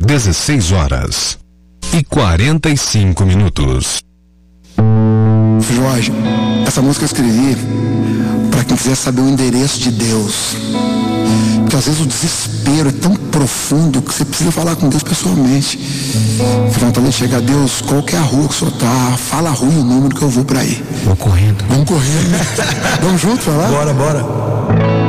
16h45. Jorge, essa música eu escrevi para quem quiser saber o endereço de Deus. Porque às vezes o desespero é tão profundo que você precisa falar com Deus pessoalmente. Fica vontade de chegar a Deus, qual que é a rua que o senhor tá? Fala a rua e o número que eu vou para aí. Vou correndo. Vamos correndo, né? Vamos juntos falar? Bora.